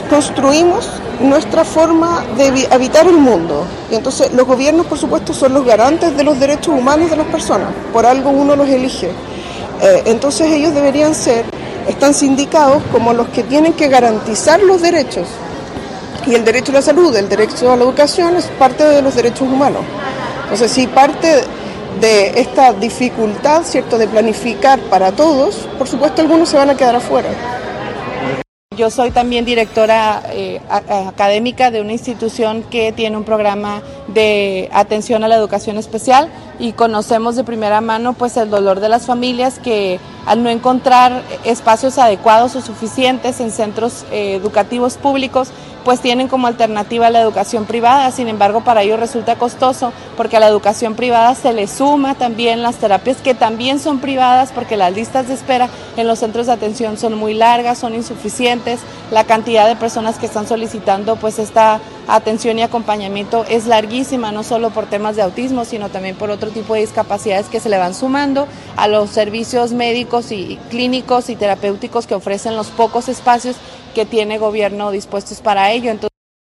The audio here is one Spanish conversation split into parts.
construimos nuestra forma de habitar el mundo. Y entonces los gobiernos, por supuesto, son los garantes de los derechos humanos de las personas. Por algo uno los elige. Entonces ellos están sindicados como los que tienen que garantizar los derechos. Y el derecho a la salud, el derecho a la educación es parte de los derechos humanos. Entonces, si parte de esta dificultad, ¿cierto?, de planificar para todos, por supuesto algunos se van a quedar afuera. Yo soy también directora académica de una institución que tiene un programa de atención a la educación especial y conocemos de primera mano pues el dolor de las familias que al no encontrar espacios adecuados o suficientes en centros educativos públicos pues tienen como alternativa la educación privada. Sin embargo, para ellos resulta costoso porque a la educación privada se le suma también las terapias que también son privadas porque las listas de espera en los centros de atención son muy largas, son insuficientes, la cantidad de personas que están solicitando pues esta atención y acompañamiento es larguísima, no solo por temas de autismo, sino también por otro tipo de discapacidades que se le van sumando a los servicios médicos y clínicos y terapéuticos que ofrecen los pocos espacios que tiene gobierno dispuestos para ello. Entonces,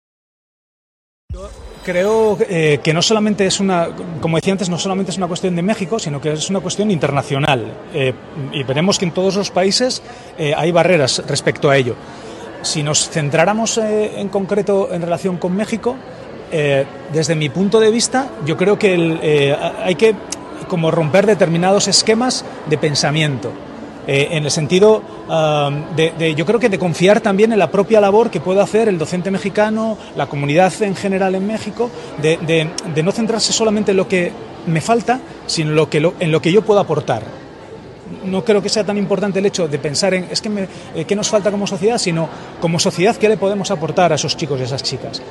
creo que no solamente es como decía antes, no solamente es una cuestión de México, sino que es una cuestión internacional. Y veremos que en todos los países hay barreras respecto a ello. Si nos centráramos en concreto en relación con México, desde mi punto de vista, yo creo que hay que como romper determinados esquemas de pensamiento. En el sentido yo creo que de confiar también en la propia labor que puede hacer el docente mexicano, la comunidad en general en México, de no centrarse solamente en lo que me falta, sino en lo que yo puedo aportar. No creo que sea tan importante el hecho de pensar en qué nos falta como sociedad, sino como sociedad qué le podemos aportar a esos chicos y a esas chicas.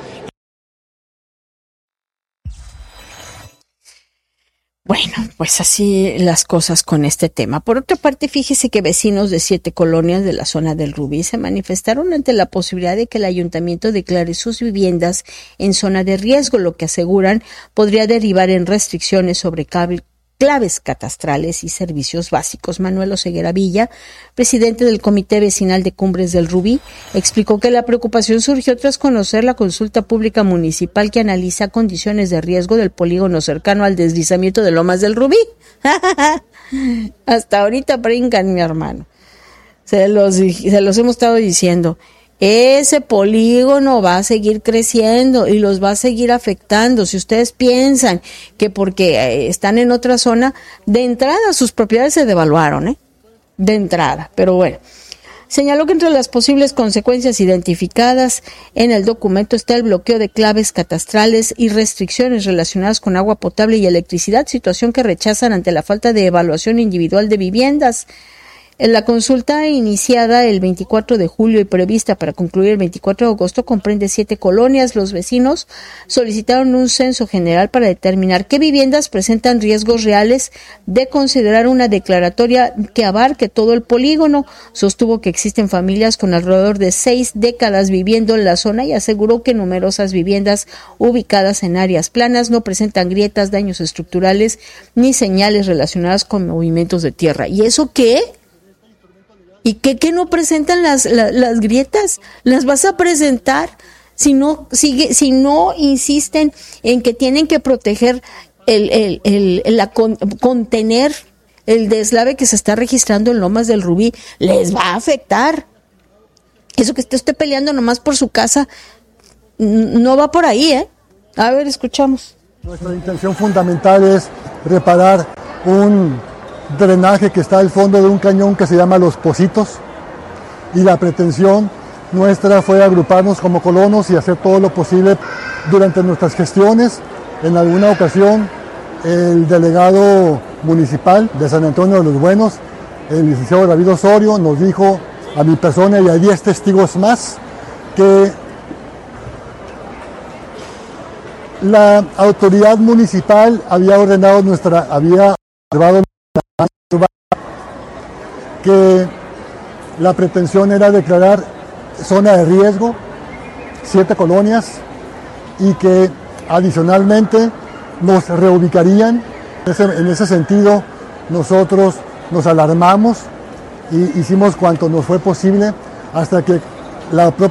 Bueno, pues así las cosas con este tema. Por otra parte, fíjese que vecinos de 7 colonias de la zona del Rubí se manifestaron ante la posibilidad de que el ayuntamiento declare sus viviendas en zona de riesgo, lo que aseguran podría derivar en restricciones sobre claves catastrales y servicios básicos. Manuel Oseguera Villa, presidente del Comité Vecinal de Cumbres del Rubí, explicó que la preocupación surgió tras conocer la consulta pública municipal que analiza condiciones de riesgo del polígono cercano al deslizamiento de Lomas del Rubí. Hasta ahorita brincan, mi hermano. Se los hemos estado diciendo. Ese polígono va a seguir creciendo y los va a seguir afectando. Si ustedes piensan que porque están en otra zona, de entrada sus propiedades se devaluaron, de entrada. Pero bueno, señaló que entre las posibles consecuencias identificadas en el documento está el bloqueo de claves catastrales y restricciones relacionadas con agua potable y electricidad, situación que rechazan ante la falta de evaluación individual de viviendas. En la consulta iniciada el 24 de julio y prevista para concluir el 24 de agosto comprende 7 colonias. Los vecinos solicitaron un censo general para determinar qué viviendas presentan riesgos reales de considerar una declaratoria que abarque todo el polígono. Sostuvo que existen familias con alrededor de 6 décadas viviendo en la zona y aseguró que numerosas viviendas ubicadas en áreas planas no presentan grietas, daños estructurales ni señales relacionadas con movimientos de tierra. ¿Y eso qué? ¿Y qué no presentan las grietas? ¿Las vas a presentar? Si no insisten en que tienen que proteger contener el deslave que se está registrando en Lomas del Rubí, les va a afectar. Eso que esté peleando nomás por su casa no va por ahí, A ver, escuchamos. Nuestra intención fundamental es reparar un drenaje que está al fondo de un cañón que se llama Los Pocitos, y la pretensión nuestra fue agruparnos como colonos y hacer todo lo posible durante nuestras gestiones. En alguna ocasión el delegado municipal de San Antonio de los Buenos, el licenciado David Osorio, nos dijo a mi persona y a 10 testigos más que la autoridad municipal había observado que la pretensión era declarar zona de riesgo 7 colonias y que adicionalmente nos reubicarían. En ese sentido nosotros nos alarmamos y hicimos cuanto nos fue posible hasta que la propia